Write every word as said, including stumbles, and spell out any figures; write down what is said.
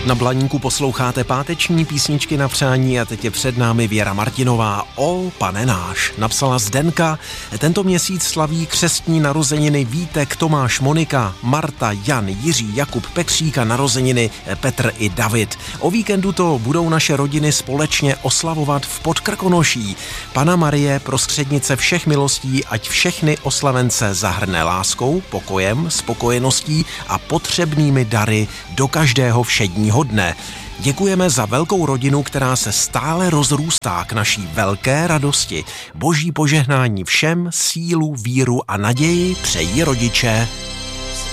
Na Blaníku posloucháte páteční písničky na přání a teď je před námi Věra Martinová. O pane náš, napsala Zdenka. Tento měsíc slaví křestní narozeniny Vítek, Tomáš, Monika, Marta, Jan, Jiří, Jakub, Petřík a narozeniny Petr i David. O víkendu to budou naše rodiny společně oslavovat v Podkrkonoší. Panna Marie, prostřednice všech milostí, ať všechny oslavence zahrne láskou, pokojem, spokojeností a potřebnými dary do každého všedního dne. Děkujeme za velkou rodinu, která se stále rozrůstá k naší velké radosti. Boží požehnání všem, sílu, víru a naději přejí rodiče.